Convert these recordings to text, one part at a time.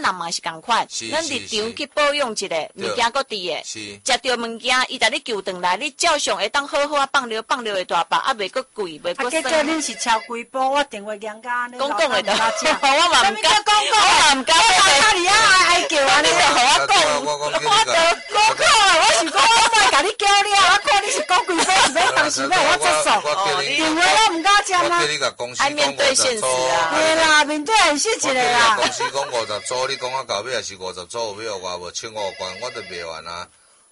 人嘛是共款，咱日常去保养一下，物件搁伫诶，食着物件，伊甲你救转来，你照常会当好好啊放尿会大包，啊袂搁贵，袂搁酸。 啊，叫恁是超规波，我电话人家呢， 讲诶的， 我嘛唔敢讲，我嘛唔敢。 啊，你爱叫啊，你就互我讲，我是讲我莫甲你叫了，我看你是讲规波，是要当时要我接受，电话我唔敢接啊。 爱面对现实啊。 对啦，面对现实一个啦。 公司讲50组，你讲啊到尾也是50组，有要外无1500万，我都卖完啊。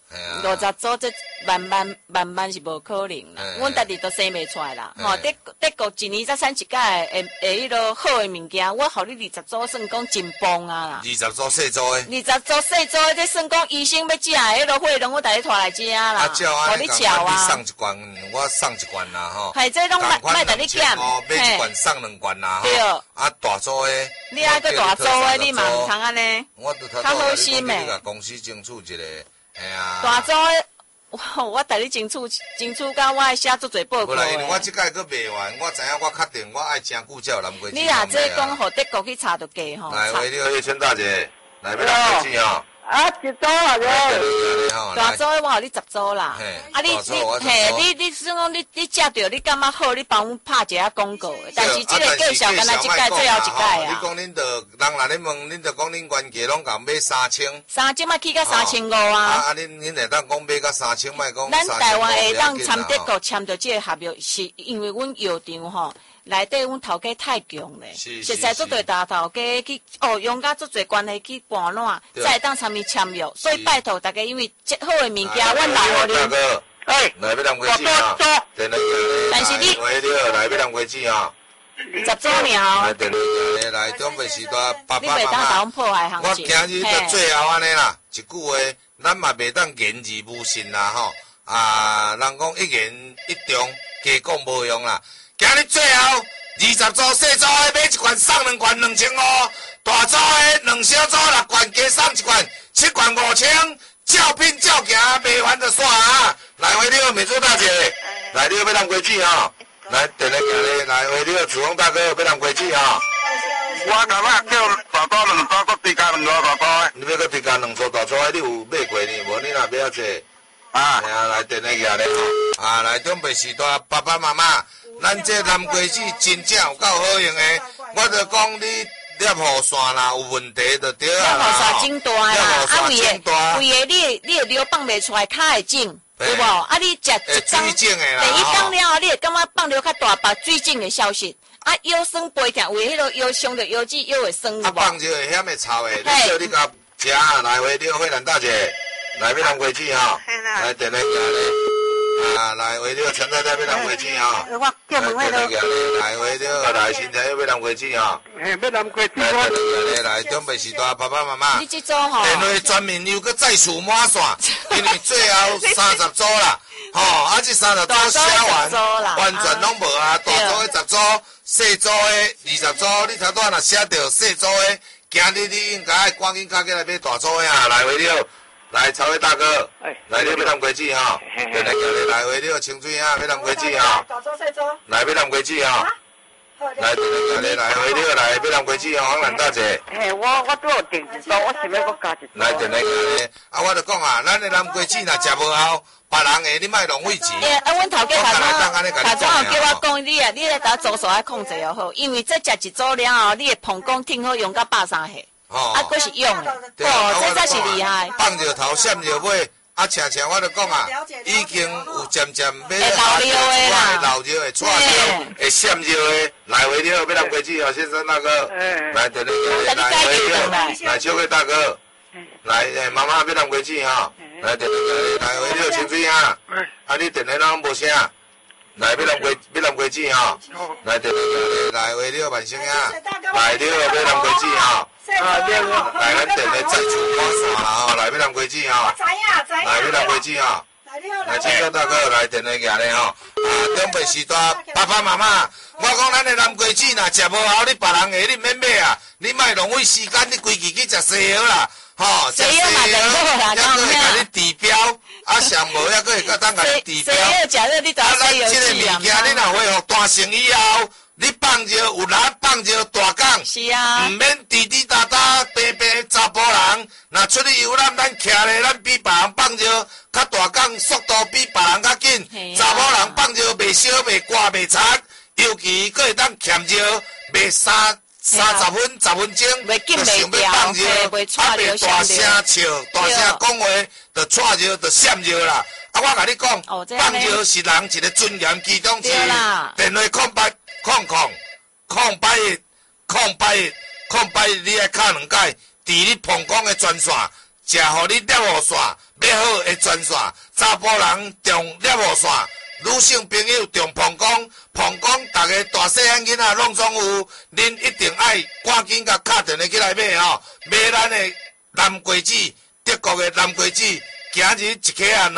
50组这万是无可能啦，阮家己都生袂出来啦。吼，德国一年才产一届会迄落好诶物件，我互你20组算讲真棒啊啦。 20组细组诶。 20组细组诶，这算讲医生要食诶，迄落费用我带你拖来食啦。互你瞧啊。 你送一罐，我送一罐啦吼。 系这拢卖带你减。 买一罐送2罐啦吼。 对。 啊，大组诶。 你爱个大组诶，你嘛唔通安尼。 我都较好心诶。 你甲公司争取一个。 大组诶，我带你争取到我写足侪报告。 无啦，因为我即届佫卖完，我知影我确定我爱真久才有南瓜子。 你若这讲，互德国去查就假吼。 来，为了叶春大姐，来要南瓜子吼。 啊，一组啊个。 大组我互你10组啦。啊，你算讲你食着，你感觉好，你帮阮拍一下广告。但是这个介绍敢若即届最后一届啊。 你讲恁着人若咧问，恁着讲恁原价拢共买3000。 3000嘛起到3500啊。 啊，恁会当讲买到3000，莫讲。 咱台湾会当参德国签着这个合约，是因为阮药厂吼。内底阮头家太强咧，实在做对大头家去用甲足侪关系去盘烂，才会当参与签约。所以拜托大家，因为好诶物件，阮留互恁。 哎，来要南瓜子啊！ 但是你来要南瓜子啊 ！10组了。 来准备时代爸爸妈妈。 你袂当甲阮破坏行情。 我今日到最后安尼啦，一句话，咱嘛袂当言而无信啦吼。啊，人讲一言一中，加讲无用啦。今日最后20组细组的买1罐送2罐2500，大组的2小组6罐加送1罐7罐5000，照拼照行，卖完就煞啊！来回了美珠大姐，来了要南瓜子吼，来电来行咧，来回了子峰大哥要南瓜子吼。 我刚才叫大组2组，搁追加2组大组的。 你要搁追加2组大组的，你有买过呢？无你若买啊济？啊，来电来行咧吼，啊来准备时代爸爸妈妈。咱这南瓜子真正有够好用诶，我着讲你摄雨伞啦有问题就对啊啦。 摄雨伞真大啦，啊为个你会流放袂出来，骹会肿，对无？啊你食一缸，第一缸了后，你会感觉放流较大把水肿会消失。啊腰酸背痛，为迄个腰伤着腰子腰会酸有无？ 啊放就会遐么臭诶，你叫你甲食啊，来回了慧兰大姐，来要南瓜子吼，来电来行咧。啊，来为了陈太太要南瓜子吼， 我叫问迄个， 来为了来新田要南瓜子吼， 要南瓜子我来准备时代爸爸妈妈， 你这组吼， 电话专门又搁再数满线，因为最后30组啦，吼，啊这30组写完，完全拢无啊，大组的10组，细组的20组，你头拄若写着细组的，今日你应该赶紧赶紧来买大组的啊，来为了。来，曹伟大哥，来了要南瓜子哈，来来回了清水啊，要南瓜子哈，来要南瓜子哈，来回了来要南瓜子哈，兰大姐。 嘿，我都有订一组，我想要搁加一组。 来啊，我就讲啊，咱的南瓜子若食无好，别人的你莫浪费钱。 阮头家头总叫我讲，你来甲左手爱控制又好，因为这食一组了后，你的膀胱挺好用到130下。啊，佫是用的，这才是厉害。 放着头，闪着尾，啊，常我就讲啊，已经有渐渐要老尿的啦， 老尿的，串尿，会闪尿的，来回了，要南瓜子哦，先生大哥，来回了，来小贵大哥，来妈妈要南瓜子哈，来回了清水啊，啊你电话拢无声。来要南瓜子吼，来回了万生啊，来了要南瓜子吼。来，咱电的再出满线啦吼，来要南瓜子吼，来要南瓜子吼，来青山大哥来电的行咧吼，啊，准备时代爸爸妈妈，我讲咱的南瓜子若食无好，你别人的你免买啊，你莫浪费时间，你规矩去食西药啦，吼，食西药，还佫会甲你治标，啊，上无还佫会甲当甲你治标，啊，咱这个物件你若恢复大成以后。你放着有力，放着大港， 是啊， 唔免滴滴答答、白白出去游览，咱徛咧，咱比别人放尿较大港，速度比别人较紧。查某人放尿袂烧、袂刮、袂擦，尤其佫会当欠尿，袂30分、10分钟，就想要放尿，袂大声笑、大声讲话，就踹尿、就闪尿啦。啊，我甲你讲，放尿是人一个尊严其中之一。电话081，你爱敲2解，伫你膀胱的专线，食互你尿路线要好的专线。查甫人中尿路线，女性朋友中膀胱，大家大细汉囡仔拢总有，恁一定爱赶紧甲敲电话起来买吼，买咱的南瓜子，德国的南瓜子。今日一克啊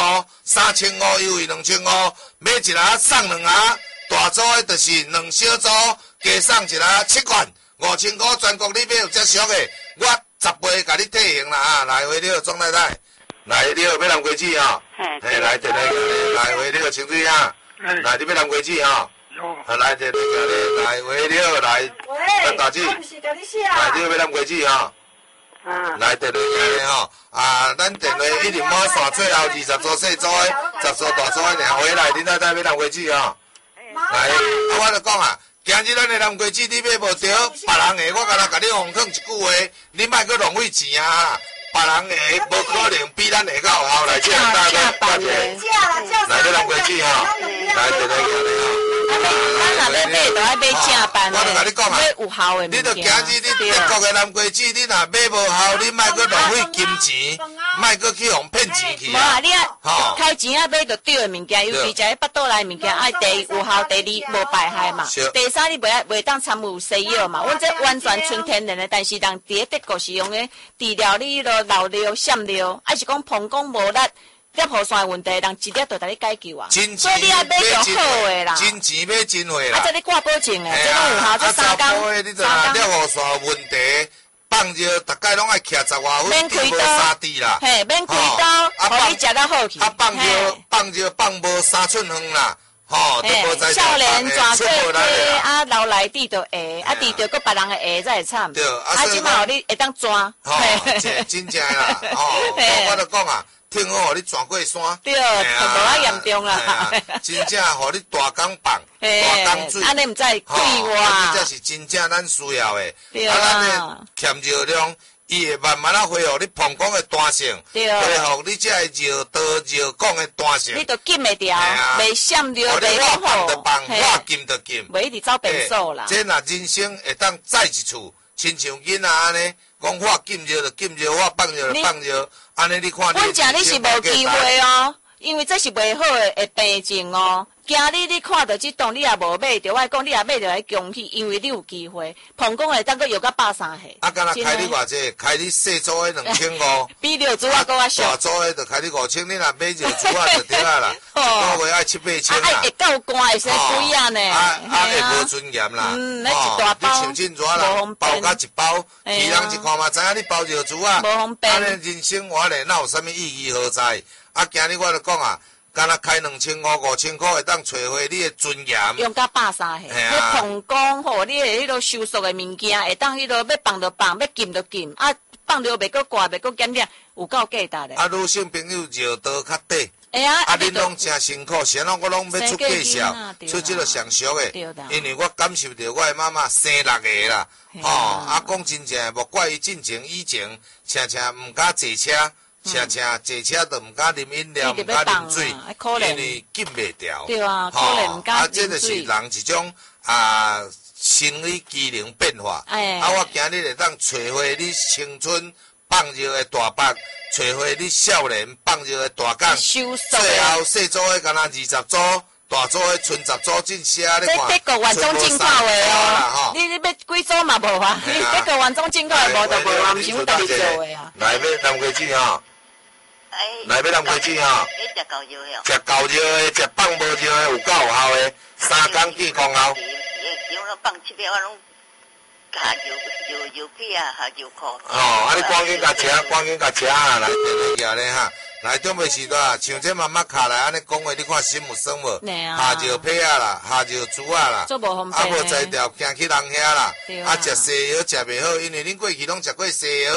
2500，3500优惠2500，买一盒送2盒，大组的就是2小组，加送一盒7罐，5000块全国你买有遮俗的，我10倍甲你退行啦啊！来回了总太太，来你好买南瓜子吼，嘿来电来回了清水啊，来你买南瓜子吼，来电来回了来，咱大姐，来你好买南瓜子吼。来电话吼，咱电话一定满线最后20组细组的，10组大组的尔，回来恁太太买南瓜子吼。来，我就讲啊，今日咱的南瓜子你买无着，别人的我敢若甲你奉劝一句话，你莫去浪费钱啊！别人的无可能比咱的较有效来，这样大家大姐，来买南瓜子吼，来电话吼。 咱若要买，就爱买正版的， 我就甲你讲啊， 买有效的物件。 你着今日你德国的南瓜子，你若买无效，你莫去浪费金钱，莫去去互骗钱去啊！ 你开钱啊买着对的物件，尤其食迄巴肚内物件，爱第一有效，第二无败害嘛。第三你袂当掺有西药嘛。阮这完全纯天然的，但是人伫德国是用的治疗你落老尿、闪尿，还是讲膀胱无力。尿泡酸的问题，人一粒就甲你解决啊！所以你爱买着好的啦， 真钱买真货啦。 这你挂保证的，这拢有效，这3工。 你尿泡酸问题，放尿大概拢爱徛10外分， 免开刀3滴啦。 嘿，免开刀，互你食到好去。 放尿放无3寸远啦。吼， 少年转过去，老内底就会，治着搁别人的会才会惨。 对， 即摆互你会当转。 真正啦，我就讲啊。听好，互你转过山， 对，无遐严重啦。 真正互你大港放，大港水， 安尼毋知对哇。 这才是真正咱需要的。 对咱的欠尿量，伊会慢慢恢复你膀胱的弹性，恢复你这尿道、尿管的弹性。 你都禁袂掉，袂闪尿，袂我放就放，我禁就禁。 袂一直走变数啦。 这若人生会当再一次，亲像囡仔安尼，讲我禁尿就禁尿，我放尿就放尿。安尼你看， 阮食你是无机会哦，因为这是袂好的病症哦。今日你看到这档，你也无买着，我讲你也买着来恭喜，因为你有机会，膀胱会当个药到130岁。 敢若开你偌济？开你细组的2500， 比尿珠啊搁较俗。 大组的就开你5000，你若买尿珠啊就对啊啦，一个月爱7-8千啦。 会够干会使贵啊呢？ 会无尊严啦。 那一大包， 你像凊纸啦，包甲一包，其人一看嘛知影你包尿珠啊。 无方便。 安尼人生活咧，哪有啥物意义何在？今日我就讲啊。敢若开2500、5000块，会当找回你的尊严。 用到130岁，你膀胱吼，你的迄落收缩的物件，会当迄落要放就放，要禁就禁，放了袂搁挂，袂搁减量，有够价值的。 女性朋友尿道较短，恁拢真辛苦，现在我拢要出介绍，出这个上俗的，因为我感受到我的妈妈生6个啦，讲真正莫怪伊以前常常毋敢坐车。常常坐车都毋敢啉饮料，毋敢啉水，因为禁袂掉。 对啊，可能毋敢啉水。 这就是人一种生理机能变化。我今日会当找回你青春放尿的大腹，找回你少年放尿的大港。最后细组的敢若20组，大组的剩10组，真写你看。 这德国原装进口的哦，你要几组嘛无啊？你德国原装进口的无就无啊，毋是阮家己做的啊。 来买南瓜子吼。来买南瓜子吼，食够热的，食放无热的，有够有效的，3工见功效。 我放7秒，我拢下油皮啊，下油裤。 你赶紧甲吃，来电话咧哈，来准备时段，像这妈妈卡来安尼讲话，你看心有酸无？下油皮啊啦，下油猪啊啦，无才调行去人遐啦，食西药食袂好，因为恁过去拢食过西药。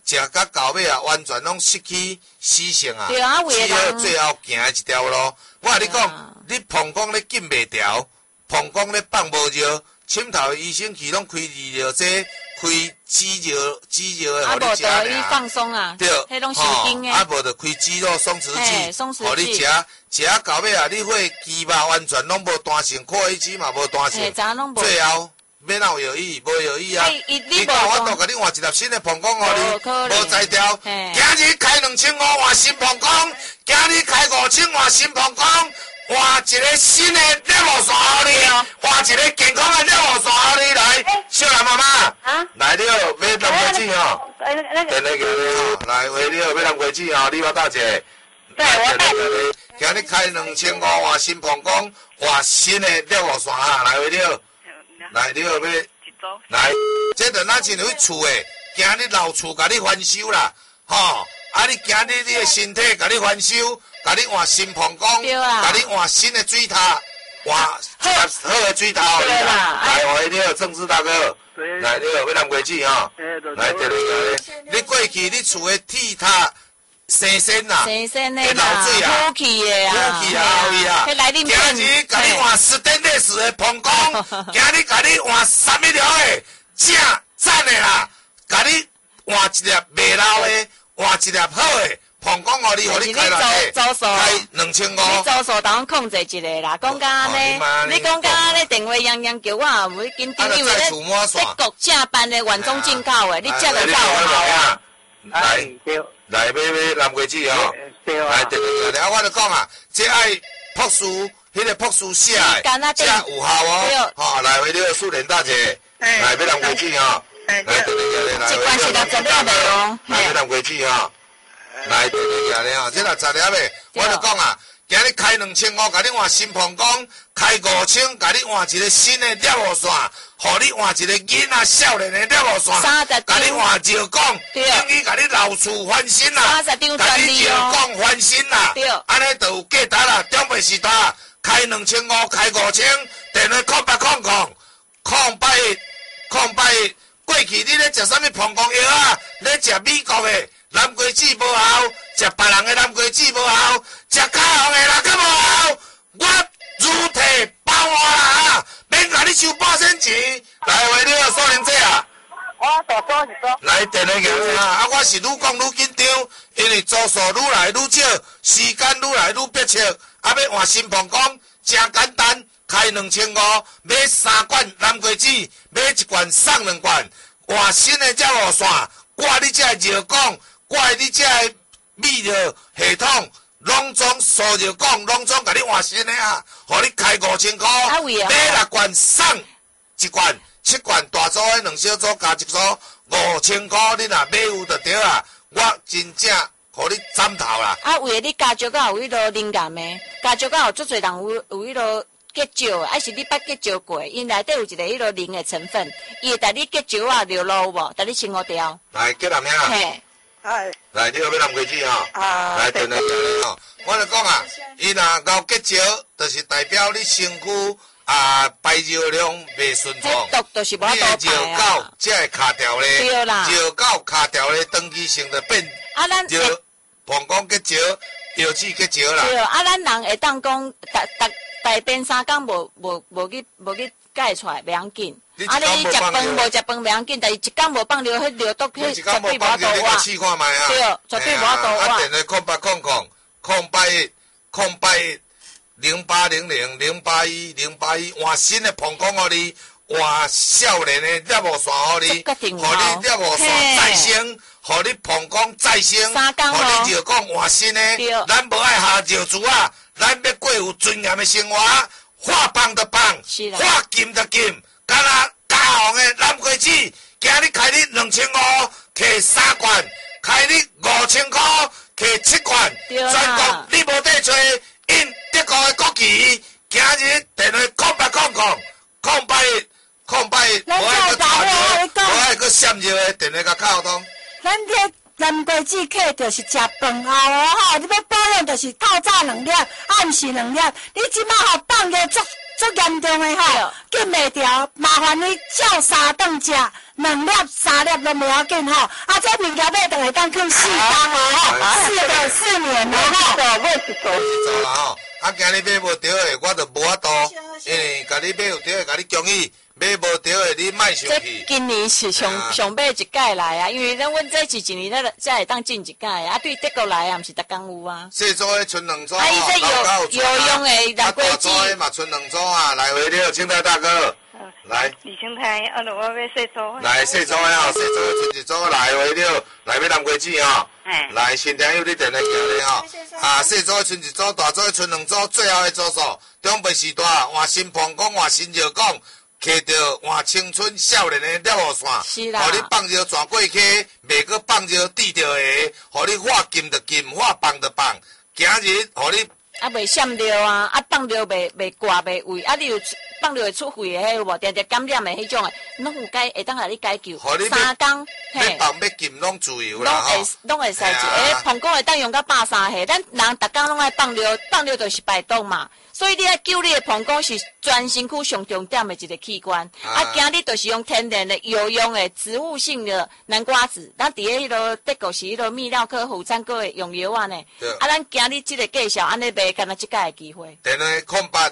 食甲到尾啊，完全拢失去死性啊， 对啊， 只好最后行一条路。我甲你讲，你膀胱咧紧袂调，膀胱咧放无热，深头医生去拢开二热剂，开肌肉的，互你食尔。 伊放松啊， 对， 迄拢神经诶。 啊，无就开肌肉松弛剂，互你食到尾啊，你血肌肉完全拢无弹性，扩血肌嘛无弹性，最后。要哪有药医？无药医啊！你讲我都甲你换一粒新的膀胱互你，无才调。今日开2500换新膀胱，今日开5000换新膀胱，换一个新的level线互你，换一个健康的level线互你来。小兰妈妈，来了要南瓜子吼，电话叫你来回了要南瓜子吼，你我大姐。对，我大姐。今日开2500换新膀胱，换新的level线啊，来回了。来，你要来，这着咱亲像去厝诶，今日老厝甲你翻修啦，吼！啊，你今日你诶身体甲你翻修，甲你换新膀胱，甲你换新诶水塔，换好诶水塔互你啦。来，我一定要政治大哥，来，你要南瓜子吼，来，对对，你过去你厝诶铁塔。生鲜呐， 生鲜的啦， 呼气的啊， 呼气啊，后啊，今日甲你换史丹利斯的膀胱，今日甲你换3一条的正赞的啦，甲你换一粒袂老的，换一粒好的膀胱，互你开落去，开2500。 你左手当控制一个啦，讲甲安尼，你讲甲安尼电话洋洋叫我也唔会紧张，因为咧国正办的万中进口的，你接得到啊？ 来买南瓜子吼，来对，啊，我就讲啊，这爱朴素，迄个朴素写的，这有效哦，吼，来回了素莲大姐，来买南瓜子吼，来对，来， 这关系到10粒的哦， 来买南瓜子吼，来对，这若10粒的，我就讲啊。今日开2500，甲你换新膀胱；开5000，甲你换一个新的尿路线，互你换一个囡仔少年的尿路线，甲你换热讲，等于甲你老厝翻新啦，甲你热讲翻新啦，安尼就有价值啦。中北时代开2500，开5000，电话0800，过去你咧食啥物膀胱药啊？咧食美国的南瓜子无效，食别人的南瓜子无效。食卡红的啦，较无效，我如体包我啦，免甲你收保险钱。来，话你有少年姐啊？ 我大哥是说。 来电话给啊！我是愈讲愈紧张，因为组数愈来愈少，时间愈来愈迫切。啊，要换新膀胱，真简单，开2500，买3罐南瓜子，买1罐送2罐，换新的这路线，挂你这热讲，挂你这泌尿系统。拢总所就讲，拢总甲你换新的啊，互你开5000块，买6罐送1罐，7罐大组的2小组加1组，5000块你若买有就对啊。我真正互你斩头啦。 啊，为你加石膏有迄落灵感的，加石膏有足侪人有迄落结石，还是你捌结石过？因内底有一个迄落磷的成分，伊会带你结石啊流露无？带你清好掉。 来，叫男名。嘿。来，你要买南瓜子吼，来电话叫你吼。我就讲啊，伊若熬结石，就是代表你身躯排尿量袂顺畅，你的尿垢才会卡掉咧，尿垢卡掉咧，长期性就变尿膀胱结石、腰子结石啦。 对，咱人会当讲，大便3工无去解出来，袂要紧。啊！你食饭无食饭袂要紧，但是1工无放尿，迄尿毒迄绝对无多挖。对，绝对无多挖。 啊！电话08000800081081换新的膀胱互你，换少年的尿路线互你，互你尿路线再生，互你膀胱再生，互你尿管换新的。咱无爱下尿珠啊，咱要过有尊严的生活，化棒就棒，化金就金。敢若加红的南瓜子，今日开你2500，摕3罐，开你5000块，摕7罐，全国你无得找，印德国的国旗，今日电话0800，无爱去吵热，无爱去闪热的电话甲敲通。 咱这南瓜子客就是食饭后哦吼，你要保养就是透早2粒，暗时2粒，你即摆吼放尿足严重的吼，紧袂调，麻烦你照3顿食， 2粒3粒都袂要紧吼，啊，这物件买就会当去4档哦，4年咯吼， 买一组啦吼。啊，今日买无对的，我就无法度，因为甲你买有对的，甲你建议买无对的，你莫生气。 今年是上买一届来啊，因为阮这是一年才会当进一届啊，对德国来啊，毋是逐工有啊。 细组的剩2组啊， 伊这有用的蓝龟子。 大组的嘛剩2组啊，来回了，清代大哥。来， 李清泰，我要细组。 来细组的吼，细组的剩一组来回了，来要蓝龟子吼。来，新朋友你电来行咧吼。啊，细组的剩一组，大组的剩2组，最后的组数，中北时代换新澎港，换新石港，摕到换青春少年的了路线， 是啦。 互你放尿转过溪，袂搁放尿滴着下，互你画金就金，画放就放，今日互你啊袂闪尿啊，啊放尿袂挂袂胃，啊你有放尿会出血的迄有无？定定感染的迄种的，拢有会当来你解救。3工， 要放要金拢自由啦吼。 拢会使做，膀胱会当用到83下，咱人逐工拢爱放尿，放尿就是排毒嘛。所以你爱救你的膀胱是全身躯上重点的一个器官。啊，今日就是用天然的有用的植物性的南瓜子，咱伫迄个德国是迄个泌尿科妇产科的用药啊呢。啊，咱今日即个介绍安尼卖，干那即届的机会。 电话0800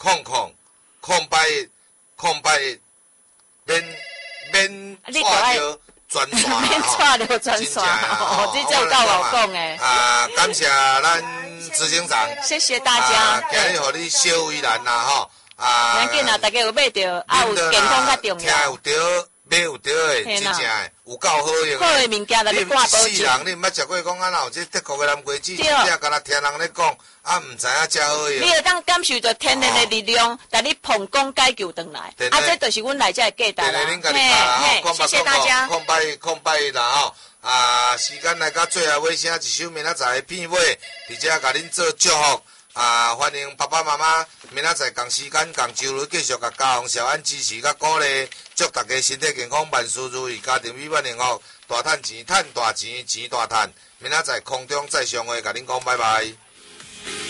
免带着转线免带着转线哦，这就够好讲诶。 啊，感谢咱执行长， 谢谢大家。 今日互你小为难啦吼。啊， 要紧啦，大家有买着，啊有健康较重要。 听有着，买有着诶，真正诶，有够好用。 好诶物件，来你挂保证。 世人你毋捌食过讲啊，有这德国诶蓝龟子，只敢若听人咧讲，啊毋知影遮好用。 你会当感受到天然诶力量，带你膀胱解救回来。啊，这就是阮来遮诶价值啦。嘿，谢谢大家。 空白啦吼。啊，时间来到最后尾声，一首明仔载的片尾，伫遮甲恁做祝福。啊，欢迎爸爸妈妈明仔载同时间同周日继续甲家乡小安支持甲鼓励，祝大家身体健康，万事如意，家庭美满幸福，大赚钱，赚大钱，钱大赚。明仔载空中再相会，甲恁讲拜拜。